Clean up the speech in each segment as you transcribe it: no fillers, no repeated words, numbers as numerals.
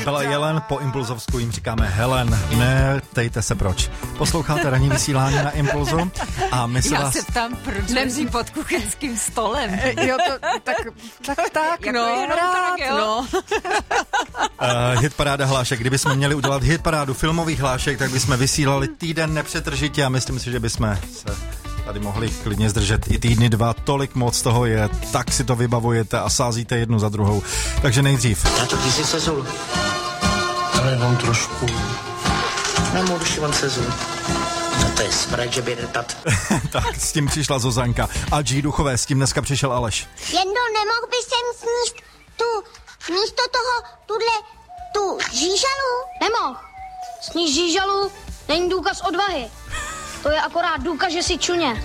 Byla Jelen, po Impulzovsku jim říkáme Helen. Ne, tejte se proč. Posloucháte ranní vysílání na Impulzu a my se vás... Já se ptám, proč leží pod kuchyňským stolem. Jo, tak, jako no, rád, no. Hitparáda hlášek. Kdybychom měli udělat hitparádu filmových hlášek, tak bychom vysílali týden nepřetržitě a myslím si, že bychom se tady mohli klidně zdržet i týdny 2. Tolik moc toho je, tak si to vybavujete a sázíte jednu za druhou. Takže nejdřív. Táto, ty jsi sezul? Ale jenom trošku. No, už on sezul. No to je smrad, že by retat. Tak, s tím přišla Zuzanka. A G. Duchové, s tím dneska přišel Aleš. Jendo, nemohl by sem sníst místo toho, tu žížalu? Nemohl. Sníst žížalu není důkaz odvahy. To je akorát důkaz, že jsi čuně.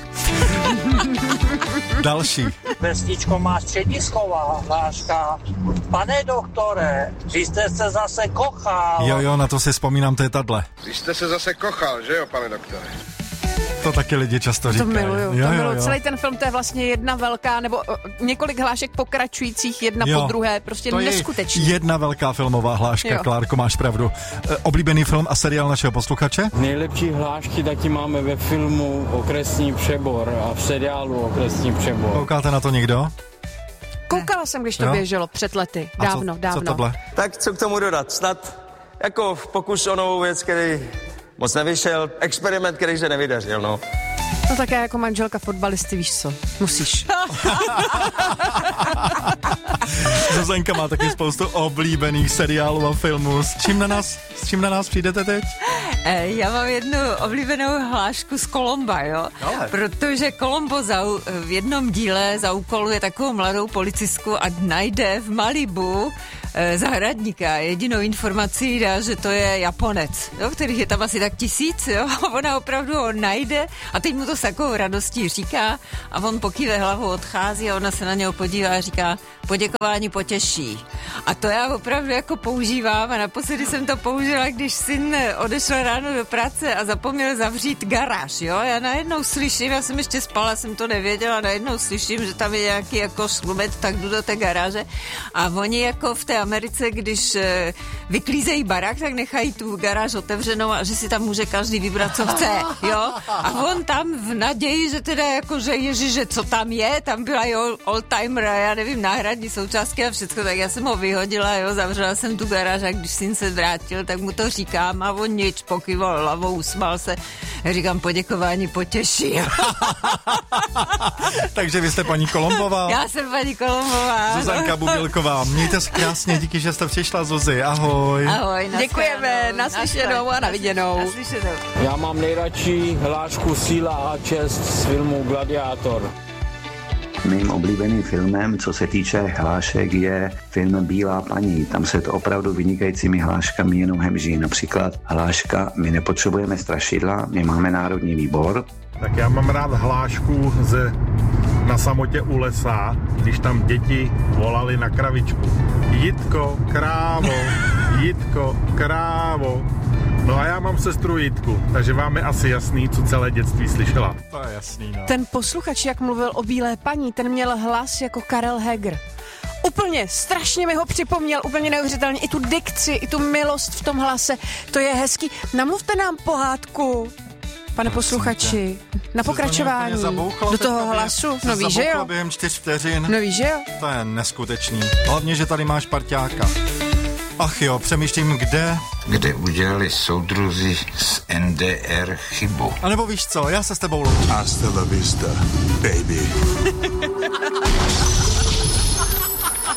Další. Vesničko má středisková hláška. Pane doktore, vy jste se zase kochal. Jo, na to si vzpomínám, to je tadle. Vy jste se zase kochal, že jo, pane doktore? To taky lidi často říkají. To miluju. Celý ten film, to je vlastně jedna velká, nebo několik hlášek pokračujících jedna po druhé, prostě to neskutečný. Je jedna velká filmová hláška, Klárko, máš pravdu. Oblíbený film a seriál našeho posluchače? Nejlepší hlášky taky máme ve filmu Okresní přebor a v seriálu Okresní přebor. Koukáte na to někdo? Koukala jsem, když to běželo před lety, dávno. Co tohle? Tak co k tomu dodat? Snad jako pokus o novou věc, který moc nevyšel, experiment, který se nevydařil, no. No tak já jako manželka fotbalisty, víš co, musíš. Zuzanka má taky spoustu oblíbených seriálů a filmů. S čím na nás přijdete teď? Já mám jednu oblíbenou hlášku z Kolomba, jo? Ale. Protože Kolombo v jednom díle zaúkoluje takovou mladou policistku a najde v Malibu zahradníka. Jedinou informací dá, že to je Japonec, jo? Kterých je tam asi tak 1000, jo? A ona opravdu ho najde a teď mu to s takovou radostí říká a on pokýve hlavou, odchází a ona se na něho podívá a říká, poděkování potěší. A to já opravdu jako používám a naposledy jsem to použila, když syn odešel ráno do práce a zapomněl zavřít garáž, jo? Já najednou slyším, já jsem ještě spala, jsem to nevěděla, najednou slyším, že tam je nějaký jako šlumet, tak jdu do té garáže a oni jako v té Americe, když vyklízejí barák, tak nechají tu garáž otevřenou a že si tam může každý vybrat, co chce, jo? A on tam v naději, že teda jako, že ježiže, co tam je, tam byla jo oldtimer a já nevím, náhradní součástky a všechno, tak já jsem ho vyhodila, jo, zavřela jsem tu garáž a když syn se vrátil, tak mu to říkám a on nič, pokýval hlavou, usmál se. Já říkám, poděkování potěší. Takže vy jste paní Kolombová? Já jsem paní Kolombová. Zuzanka Bubilková, mějte se krásně, díky, že jste přišla, Zuzi, ahoj. Ahoj, děkujeme, naslyšenou a naviděnou. Já mám nejradši hlášku Síla a čest z filmu Gladiátor. Mým oblíbeným filmem, co se týče hlášek, je film Bílá paní. Tam se to opravdu vynikajícími hláškami jenom hemží. Například hláška, my nepotřebujeme strašidla, my máme národní výbor. Tak já mám rád hlášku Na samotě u lesa, když tam děti volali na kravičku. Jitko, krávo. No a já mám sestru Jitku, takže vám je asi jasný, co celé dětství slyšela. To je jasný, no. Ten posluchač, jak mluvil o Bílé paní, ten měl hlas jako Karel Heger. Úplně, strašně mi ho připomněl, úplně neuvěřitelně, i tu dikci, i tu milost v tom hlase, to je hezký. Namluvte nám pohádku, pane posluchači, na pokračování, do toho hlasu, no víš, že jo? Během 4 vteřin. No víš, že jo? To je neskutečný, hlavně, že tady máš parťáka. Ach jo, přemýšlím, kde udělali soudruzi z NDR chybu. A nebo víš co, já se s tebou loučím. Hasta la vista, baby.